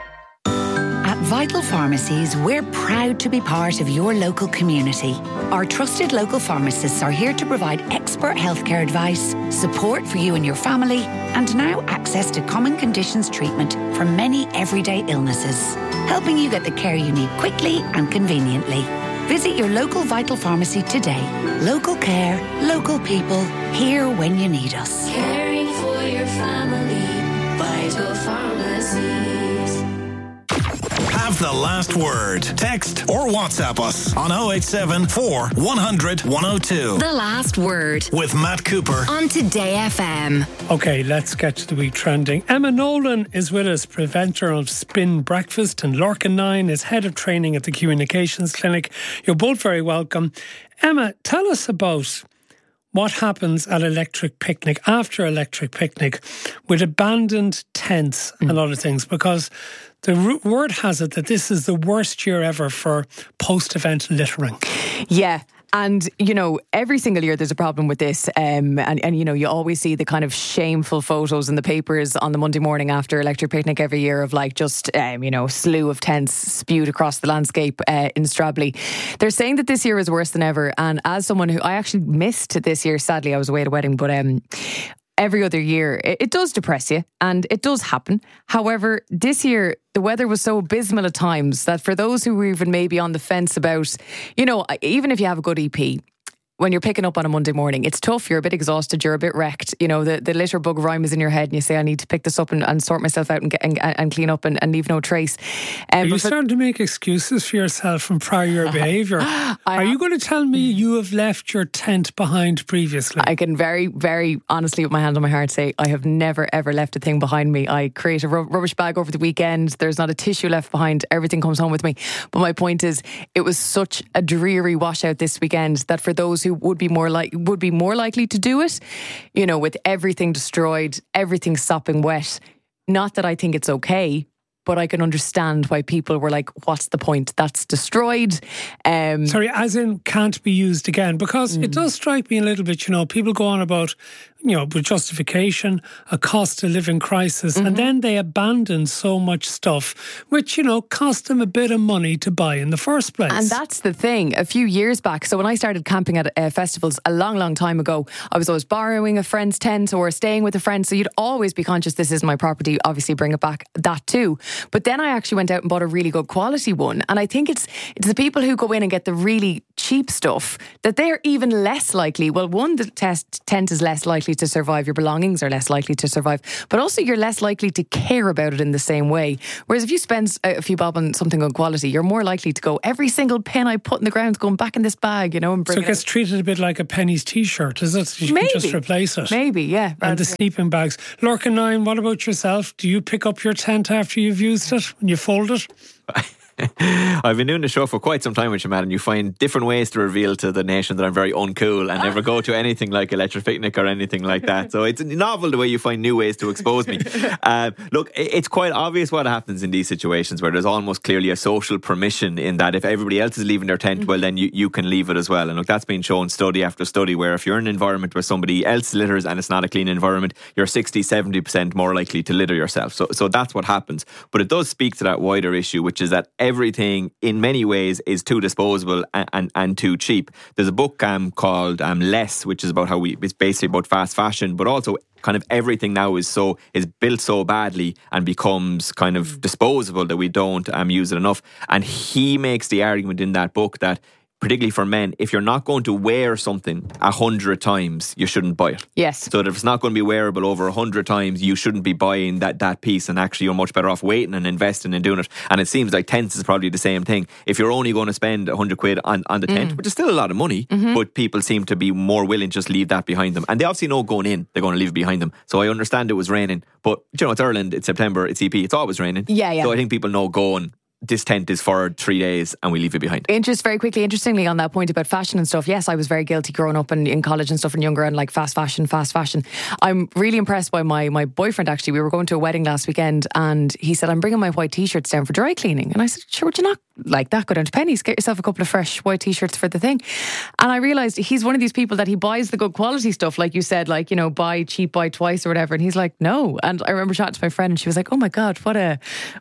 At Vital Pharmacies, we're proud to be part of your local community. Our trusted local pharmacists are here to provide expert healthcare advice, support for you and your family, and now access to common conditions treatment for many everyday illnesses, helping you get the care you need quickly and conveniently. Visit your local Vital Pharmacy today. Local care, local people, here when you need us. Caring for your family, Vital Pharmacies. Have the last word. Text or WhatsApp us on 087 4 100 102. The last word with Matt Cooper on Today FM. Okay, let's get to the week trending. Emma Nolan is with us, preventer of Spin Breakfast, and Lorcan 9 is head of training at the Communications Clinic. You're both very welcome. Emma, tell us about what happens at Electric Picnic, after Electric Picnic, with abandoned tents and other things, because the word has it that this is the worst year ever for post-event littering. Yeah. And, you know, every single year there's a problem with this. And you know, you always see the kind of shameful photos in the papers on the Monday morning after Electric Picnic every year of like just, you know, slew of tents spewed across the landscape in Stradley. They're saying that this year is worse than ever. And as someone who I actually missed this year, sadly, I was away at a wedding, but every other year, it does depress you and it does happen. However, this year, the weather was so abysmal at times that for those who were even maybe on the fence about, you know, even if you have a good EP, when you're picking up on a Monday morning, it's tough. You're a bit exhausted. You're a bit wrecked. You know, the litter bug rhyme is in your head and you say, I need to pick this up and sort myself out and clean up and leave no trace. Are you starting to make excuses for yourself from prior year behaviour? Are you going to tell me you have left your tent behind previously? I can very, very honestly, with my hand on my heart, say I have never, ever left a thing behind me. I create a rubbish bag over the weekend. There's not a tissue left behind. Everything comes home with me. But my point is, it was such a dreary washout this weekend that for those who would be more likely to do it, you know, with everything destroyed, everything sopping wet. Not that I think it's okay, but I can understand why people were like, what's the point? That's destroyed. Sorry, as in can't be used again, because it does strike me a little bit, people go on about, with justification, a cost of living crisis, and then they abandon so much stuff, which, cost them a bit of money to buy in the first place. And that's the thing. A few years back, so when I started camping at festivals a long, long time ago, I was always borrowing a friend's tent or staying with a friend, so you'd always be conscious, this is my property, obviously bring it back, that too. But then I actually went out and bought a really good quality one, and I think it's the people who go in and get the really cheap stuff that they're even less likely, well, one, the tent is less likely to survive, your belongings are less likely to survive, but also you're less likely to care about it in the same way. Whereas if you spend a few bob on something good quality, you're more likely to go, every single pin I put in the ground is going back in this bag, and bring so it gets treated a bit like a pennies t-shirt, is it? You can just replace it. Maybe, yeah. And the sleeping bags. Lorcan 9, what about yourself? Do you pick up your tent after you've used it when you fold it? I've been doing the show for quite some time with you, Matt, and you find different ways to reveal to the nation that I'm very uncool and never go to anything like Electric Picnic or anything like that. So it's novel the way you find new ways to expose me. Look, it's quite obvious what happens in these situations where there's almost clearly a social permission in that if everybody else is leaving their tent, well, then you can leave it as well. And look, that's been shown study after study where if you're in an environment where somebody else litters and it's not a clean environment, you're 60-70% more likely to litter yourself. So that's what happens. But it does speak to that wider issue, which is that everything in many ways is too disposable and too cheap. There's a book called Less, which is about it's basically about fast fashion, but also kind of everything now is built so badly and becomes kind of disposable that we don't use it enough. And he makes the argument in that book that particularly for men, if you're not going to wear something 100 times, you shouldn't buy it. Yes. So that if it's not going to be wearable over 100 times, you shouldn't be buying that piece, and actually you're much better off waiting and investing and doing it. And it seems like tents is probably the same thing. If you're only going to spend 100 quid on the tent, which is still a lot of money, but people seem to be more willing to just leave that behind them. And they obviously know going in, they're going to leave it behind them. So I understand it was raining, but it's Ireland, it's September, it's EP, it's always raining. Yeah. So I think people know going, this tent is for 3 days and we leave it behind. Interestingly on that point about fashion and stuff, yes, I was very guilty growing up and in college and stuff and younger and like fast fashion. I'm really impressed by my boyfriend actually. We were going to a wedding last weekend and he said, I'm bringing my white t-shirts down for dry cleaning. And I said, sure, would you not like that? Go down to Penny's, get yourself a couple of fresh white t-shirts for the thing. And I realised he's one of these people that he buys the good quality stuff, like you said, like, buy cheap, buy twice or whatever. And he's like, no. And I remember chatting to my friend and she was like, oh my God, what a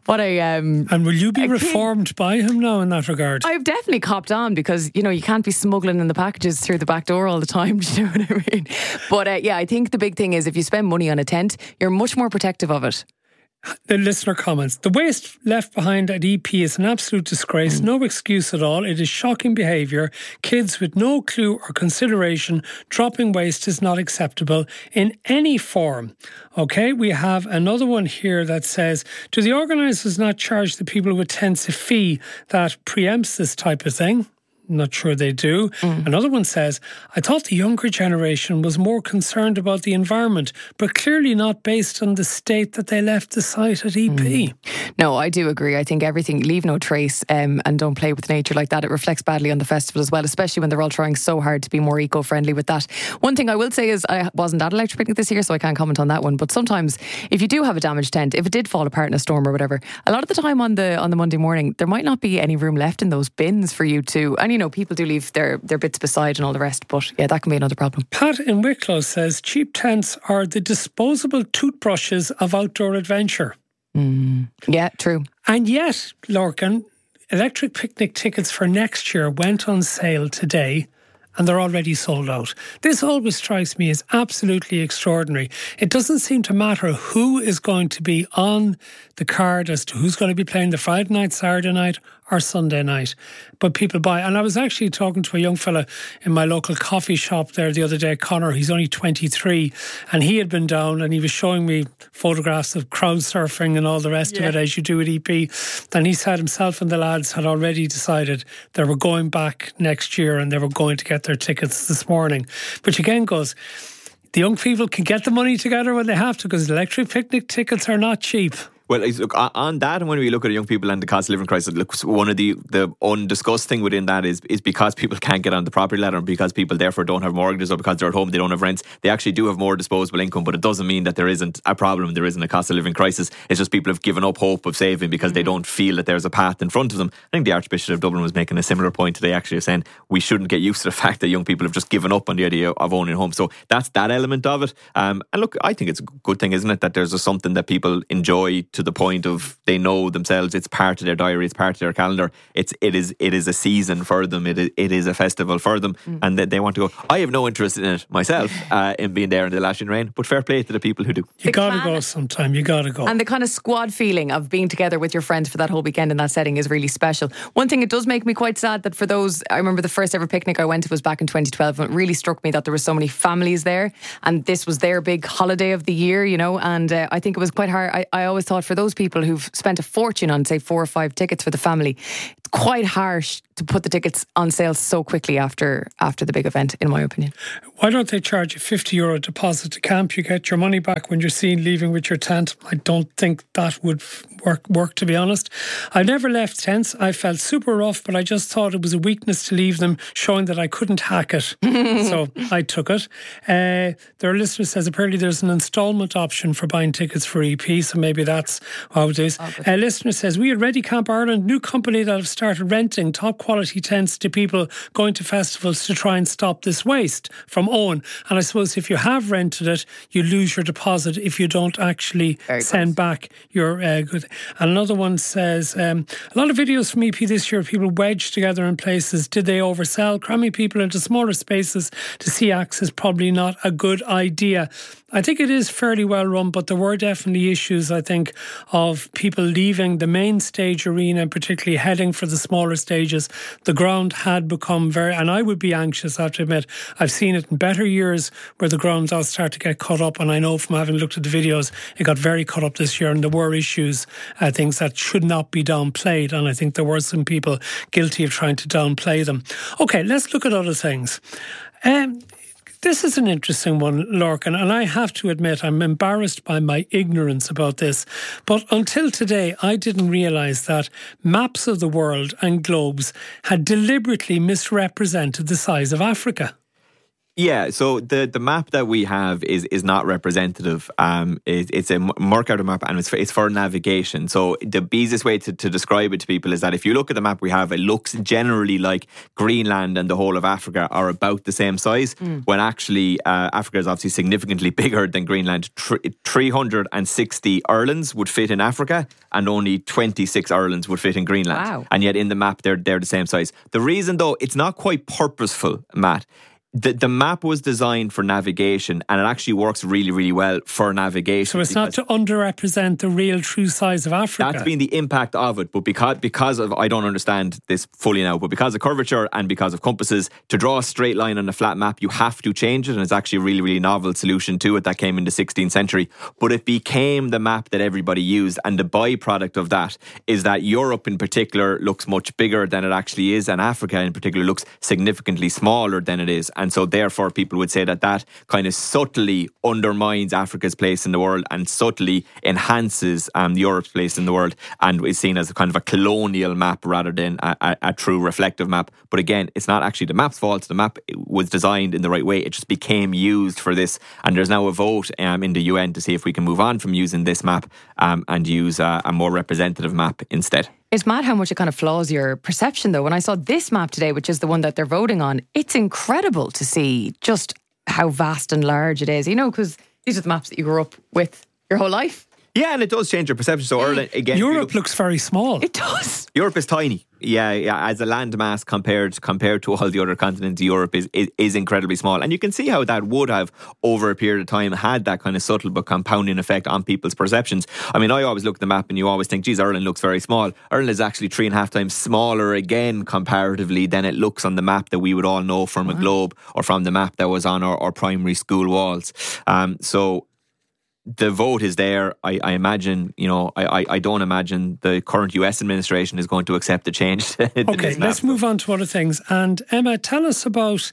and will you be reformed by him now in that regard? I've definitely copped on because, you can't be smuggling in the packages through the back door all the time. Do you know what I mean? But I think the big thing is if you spend money on a tent, you're much more protective of it. The listener comments, the waste left behind at EP is an absolute disgrace, no excuse at all. It is shocking behaviour. Kids with no clue or consideration, dropping waste is not acceptable in any form. Okay, we have another one here that says, do the organisers not charge the people with tents a fee that preempts this type of thing? Not sure they do. Another one says, I thought the younger generation was more concerned about the environment, but clearly not based on the state that they left the site at EP. No, I do agree. I think everything, leave no trace and don't play with nature like that. It reflects badly on the festival as well, especially when they're all trying so hard to be more eco-friendly with that. One thing I will say is I wasn't at Electric Picnic this year, so I can't comment on that one. But sometimes if you do have a damaged tent, if it did fall apart in a storm or whatever, a lot of the time on the Monday morning, there might not be any room left in those bins for you to... And people do leave their bits beside and all the rest, but yeah, that can be another problem. Pat in Wicklow says cheap tents are the disposable toothbrushes of outdoor adventure. Yeah, true. And yet, Lorcan, Electric Picnic tickets for next year went on sale today and they're already sold out. This always strikes me as absolutely extraordinary. It doesn't seem to matter who is going to be on the card as to who's going to be playing the Friday night, Saturday night or Sunday night. But people buy. And I was actually talking to a young fella in my local coffee shop there the other day, Connor. He's only 23 and he had been down and he was showing me photographs of crowd surfing and all the rest of it as you do at EP. And he said himself and the lads had already decided they were going back next year and they were going to get their tickets this morning. Which again goes, the young people can get the money together when they have to, because Electric Picnic tickets are not cheap. Well, look, on that, and when we look at young people and the cost of living crisis, look, one of the undiscussed thing within that is because people can't get on the property ladder, and because people therefore don't have mortgages, or because they're at home, they don't have rents, they actually do have more disposable income. But it doesn't mean that there isn't a problem, there isn't a cost of living crisis. It's just people have given up hope of saving because they don't feel that there's a path in front of them. I think the Archbishop of Dublin was making a similar point today, actually, saying we shouldn't get used to the fact that young people have just given up on the idea of owning a home. So that's that element of it. And look, I think it's a good thing, isn't it, that there's something that people enjoy to the point of they know themselves, it's part of their diary, it's part of their calendar, it is a season for them, it is a festival for them, and they want to go. I have no interest in it myself, in being there in the lashing rain, but fair play to the people who do. You gotta go sometime, you gotta go. And the kind of squad feeling of being together with your friends for that whole weekend in that setting is really special. One thing, it does make me quite sad that for those, I remember the first ever picnic I went to was back in 2012, and it really struck me that there were so many families there, and this was their big holiday of the year, you know, and I think it was quite hard. I always thought for those people who've spent a fortune on, say, 4 or 5 tickets for the family, it's quite harsh to put the tickets on sale so quickly after the big event, in my opinion. Why don't they charge a €50 deposit to camp? You get your money back when you're seen leaving with your tent. I don't think that would work, to be honest. I've never left tents. I felt super rough, but I just thought it was a weakness to leave them, showing that I couldn't hack it. So I took it. There are listeners says apparently there's an instalment option for buying tickets for EP, so maybe that's how it is. Listener says, we at Ready Camp Ireland, new company that have started renting top quality tents to people going to festivals to try and stop this waste, from Owen. And I suppose if you have rented it, you lose your deposit if you don't actually send back your good. And another one says, a lot of videos from EP this year, people wedged together in places. Did they oversell? Cramming people into smaller spaces to see acts is probably not a good idea. I think it is fairly well run, but there were definitely issues, I think, of people leaving the main stage arena and particularly heading for the smaller stages. The ground had become and I would be anxious, I have to admit. I've seen it in better years where the ground does start to get cut up, and I know from having looked at the videos, it got very cut up this year, and there were issues, things that should not be downplayed, and I think there were some people guilty of trying to downplay them. Okay, let's look at other things. This is an interesting one, Lorcan, and I have to admit I'm embarrassed by my ignorance about this. But until today, I didn't realise that maps of the world and globes had deliberately misrepresented the size of Africa. Yeah, so the map that we have is not representative. It's a Mercator map, and it's for navigation. So the easiest way to describe it to people is that if you look at the map we have, it looks generally like Greenland and the whole of Africa are about the same size, when actually Africa is obviously significantly bigger than Greenland. 360 islands would fit in Africa, and only 26 islands would fit in Greenland. Wow. And yet in the map they're the same size. The reason, though, it's not quite purposeful, Matt. The map was designed for navigation, and it actually works really, really well for navigation. So it's not to underrepresent the real true size of Africa. That's been the impact of it. But because of, I don't understand this fully now, but because of curvature and because of compasses, to draw a straight line on a flat map, you have to change it. And it's actually a really, really novel solution to it that came in the 16th century. But it became the map that everybody used. And the byproduct of that is that Europe in particular looks much bigger than it actually is. And Africa in particular looks significantly smaller than it is. And so therefore people would say that kind of subtly undermines Africa's place in the world and subtly enhances Europe's place in the world, and is seen as a kind of a colonial map rather than a true reflective map. But again, it's not actually the map's fault. The map was designed in the right way. It just became used for this, and there's now a vote in the UN to see if we can move on from using this map and use a more representative map instead. It's mad how much it kind of flaws your perception, though. When I saw this map today, which is the one that they're voting on, it's incredible to see just how vast and large it is. You know, because these are the maps that you grew up with your whole life. Yeah, and it does change your perception. So Ireland, again, Europe looks very small. It does. Europe is tiny. Yeah. As a landmass compared to all the other continents, Europe is incredibly small. And you can see how that would have, over a period of time, had that kind of subtle but compounding effect on people's perceptions. I mean, I always look at the map and you always think, geez, Ireland looks very small. Ireland is actually 3.5 times smaller again comparatively than it looks on the map that we would all know from a globe, or from the map that was on our primary school walls. So the vote is there. I imagine, I don't imagine the current US administration is going to accept the change. Okay, let's move on to other things. And Emma, tell us about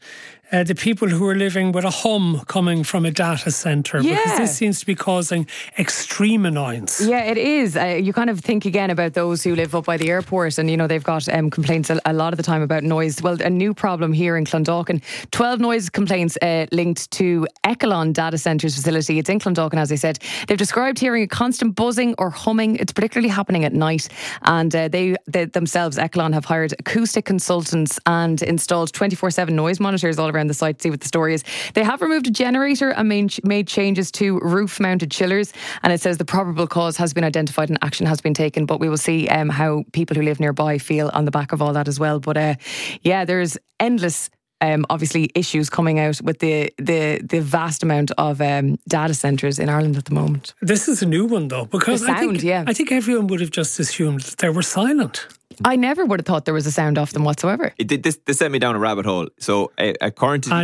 the people who are living with a hum coming from a data centre, because this seems to be causing extreme annoyance. Yeah, it is. You kind of think again about those who live up by the airport, and they've got complaints a lot of the time about noise. Well, a new problem here in Clondalkin. 12 noise complaints linked to Echelon data centre's facility. It's in Clondalkin, as I said. They've described hearing a constant buzzing or humming. It's particularly happening at night, and they themselves, Echelon, have hired acoustic consultants and installed 24/7 noise monitors all around the site to see what the story is. They have removed a generator and made changes to roof-mounted chillers, and it says the probable cause has been identified and action has been taken, but we will see how people who live nearby feel on the back of all that as well. But there's endless obviously issues coming out with the vast amount of data centres in Ireland at the moment. This is a new one though, because the sound, I think everyone would have just assumed that they were silent. I never would have thought there was a sound off them whatsoever. This sent me down a rabbit hole. So according to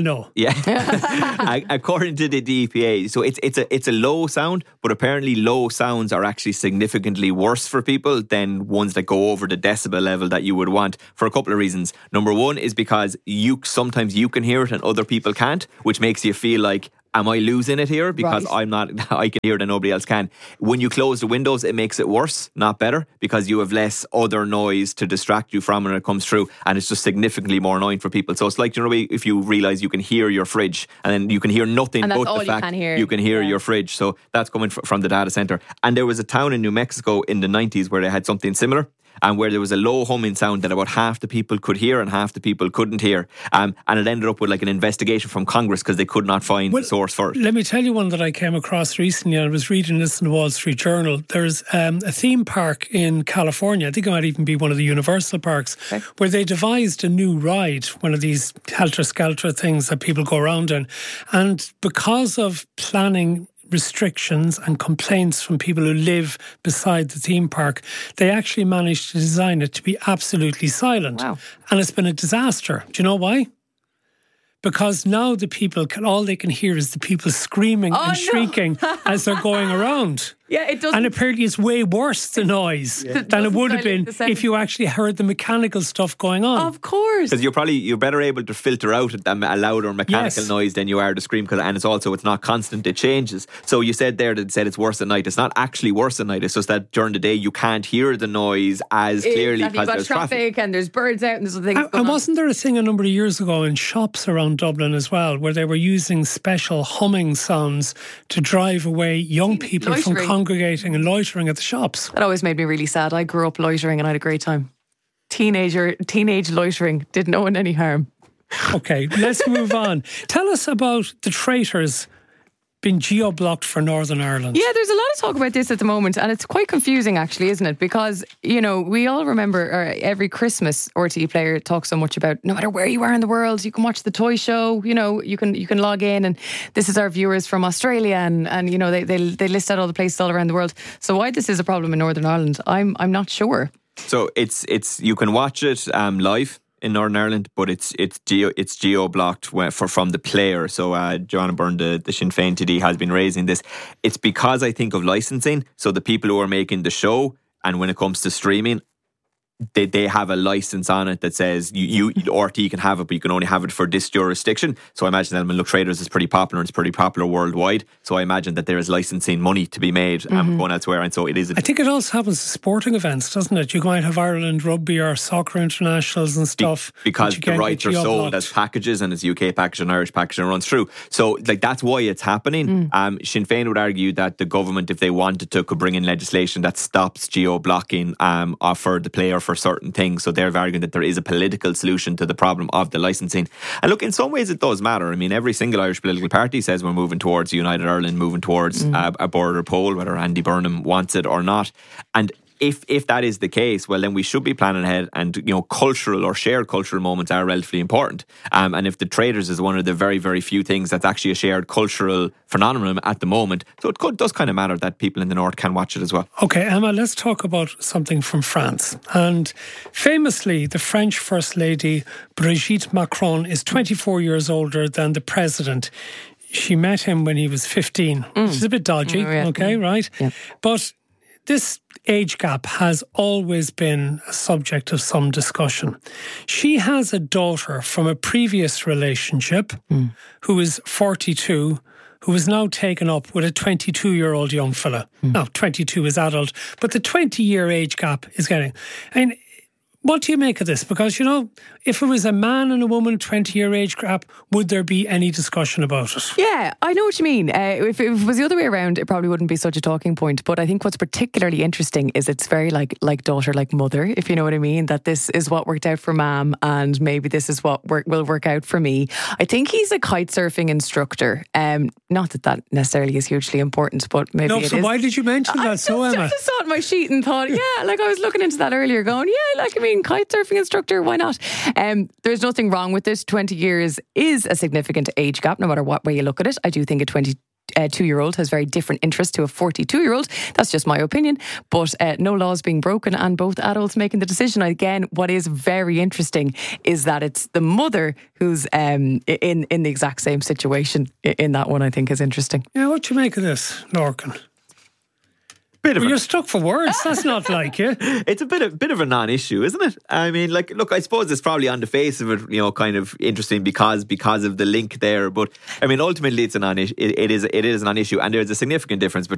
according to the DPA, so it's a low sound, but apparently low sounds are actually significantly worse for people than ones that go over the decibel level that you would want, for a couple of reasons. Number one is because sometimes you can hear it and other people can't, which makes you feel like, am I losing it here? Because I can hear it and nobody else can. When you close the windows, it makes it worse, not better, because you have less other noise to distract you from when it comes through, and it's just significantly more annoying for people. So it's like, if you realise you can hear your fridge and then you can hear nothing but the fact you can hear your fridge. So that's coming from the data centre. And there was a town in New Mexico in the 90s where they had something similar, and where there was a low humming sound that about half the people could hear and half the people couldn't hear. And it ended up with like an investigation from Congress because they could not find the source for it. Let me tell you one that I came across recently. I was reading this in the Wall Street Journal. There's a theme park in California, I think it might even be one of the Universal parks, where they devised a new ride, one of these helter-skelter things that people go around in. And because of planning restrictions and complaints from people who live beside the theme park, they actually managed to design it to be absolutely silent. Wow. And it's been a disaster. Do you know why? Because now the people all they can hear is the people screaming and shrieking as they're going around. Yeah, it doesn't. And apparently it's way worse, the noise, than it would have been if you actually heard the mechanical stuff going on. Of course. Because you're better able to filter out a louder mechanical noise than you are to scream, and it's not constant, it changes. So you said there that it said it's worse at night. It's not actually worse at night, it's just that during the day you can't hear the noise as clearly because there's traffic and there's birds out and there's things going on. And wasn't there a thing a number of years ago in shops around Dublin as well, where they were using special humming sounds to drive away young people from congregating and loitering at the shops? That always made me really sad. I grew up loitering and I had a great time. Teenage loitering did no one any harm. Okay, let's move on. Tell us about the traitors being geo-blocked for Northern Ireland. Yeah, there's a lot of talk about this at the moment, and it's quite confusing actually, isn't it? Because, we all remember every Christmas RTE player talks so much about no matter where you are in the world, you can watch the toy show, you can log in, and this is our viewers from Australia, and they list out all the places all around the world. So why this is a problem in Northern Ireland, I'm not sure. So it's you can watch it live in Northern Ireland, but it's geo-blocked from the player. So Joanna Byrne, the Sinn Féin TD, has been raising this. It's because, I think, of licensing. So the people who are making the show, and when it comes to streaming, they have a license on it that says you RTE can have it, but you can only have it for this jurisdiction. So I imagine that when Traitors is pretty popular, it's pretty popular worldwide. So I imagine that there is licensing money to be made going elsewhere, and so it is. I think it also happens to sporting events, doesn't it? You might have Ireland rugby or soccer internationals and stuff because the rights are sold as packages, and it's UK package and Irish package, and runs through. So that's why it's happening. Sinn Féin would argue that the government, if they wanted to, could bring in legislation that stops geo-blocking for the player for certain things. So they're arguing that there is a political solution to the problem of the licensing. And look, in some ways it does matter. I mean, every single Irish political party says we're moving towards United Ireland, moving towards a border poll, whether Andy Burnham wants it or not. And if that is the case, well, then we should be planning ahead, and cultural or shared cultural moments are relatively important. And if the Traitors is one of the very, very few things that's actually a shared cultural phenomenon at the moment, so it does kind of matter that people in the north can watch it as well. Okay, Emma, let's talk about something from France. And famously, the French First Lady Brigitte Macron is 24 years older than the President. She met him when he was 15. Which is a bit dodgy, right? Yeah. But this age gap has always been a subject of some discussion. She has a daughter from a previous relationship who is 42, who is now taken up with a 22-year-old young fella. Now, 22 is adult, but the 20-year age gap is getting... And what do you make of this? Because, you know, if it was a man and a woman, 20-year age gap, would there be any discussion about it? Yeah, I know what you mean. If it was the other way around, it probably wouldn't be such a talking point. But I think what's particularly interesting is it's very like daughter, like mother, if you know what I mean, that this is what worked out for Mam and maybe this is what will work out for me. I think he's a kite surfing instructor. Not that necessarily is hugely important, but maybe it is. So why did you mention that? I just saw it in my sheet and thought, yeah, like I was looking into that earlier going, yeah, like I mean, kite surfing instructor, why not? There's nothing wrong with this. 20 years is a significant age gap, no matter what way you look at it. I do think a 22-year-old has very different interests to a 42-year-old. That's just my opinion. But no laws being broken and both adults making the decision. Again, what is very interesting is that it's the mother who's in the exact same situation in that one, I think is interesting. Yeah, what do you make of this, Lorcan? You're stuck for words. That's not like you. It's a bit of a non-issue, isn't it? I mean, like, look, I suppose it's probably on the face of it, you know, kind of interesting because of the link there. But I mean, ultimately, it's a non-issue. It is a non-issue, and there's a significant difference